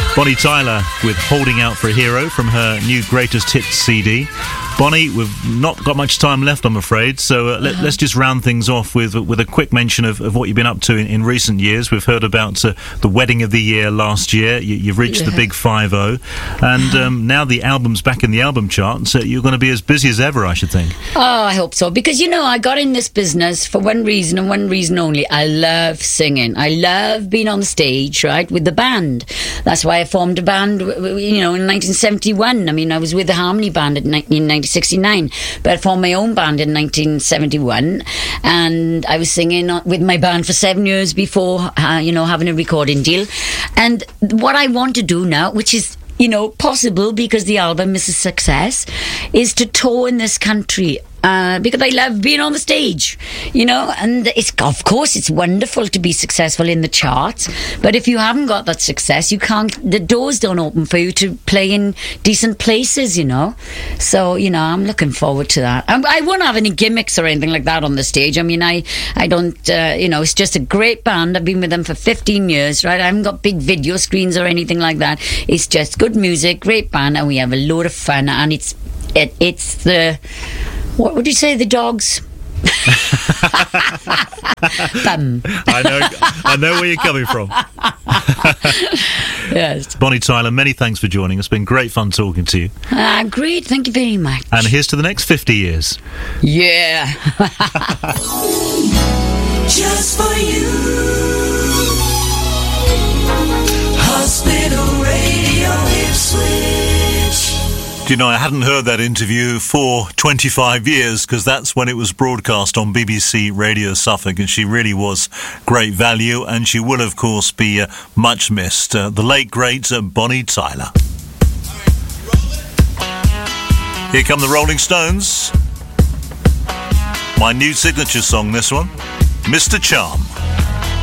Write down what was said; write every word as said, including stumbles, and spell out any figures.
Bonnie Tyler with Holding Out for a Hero from her new Greatest Hits C D. Bonnie, we've not got much time left, I'm afraid, so uh, let, uh-huh. let's just round things off with with a quick mention of, of what you've been up to in, in recent years. We've heard about uh, the wedding of the year last year. You, you've reached yeah. the big five oh, and um, now the album's back in the album chart, so you're going to be as busy as ever, I should think. Oh, I hope so, because, you know, I got in this business for one reason and one reason only. I love singing. I love being on the stage, right, with the band. That's why I formed a band, you know, in nineteen seventy-one. I mean, I was with the Harmony Band in nineteen sixty-nine, but I formed my own band in nineteen seventy-one, and I was singing with my band for seven years before, uh, you know, having a recording deal. And what I want to do now, which is, you know, possible because the album is a success, is to tour in this country. Uh, because I love being on the stage, you know, and it's, of course, it's wonderful to be successful in the charts, but if you haven't got that success, you can't, the doors don't open for you to play in decent places, you know. So, you know, I'm looking forward to that. I, I won't have any gimmicks or anything like that on the stage. I mean, I, I don't, uh, you know, it's just a great band. I've been with them for fifteen years, right? I haven't got big video screens or anything like that. It's just good music, great band, and we have a load of fun, and it's, it, it's the... What would you say, the dogs? Bum. I know, I know where you're coming from. Yes. Bonnie Tyler, many thanks for joining us. It's been great fun talking to you. Ah, uh, great. Thank you very much. And here's to the next fifty years. Yeah. Just for you. Hospital Radio Ipswich. You know, I hadn't heard that interview for twenty-five years, because that's when it was broadcast on B B C Radio Suffolk, and she really was great value, and she will, of course, be uh, much missed. Uh, the late, great uh, Bonnie Tyler. Here come the Rolling Stones. My new signature song, this one, Mister Charm.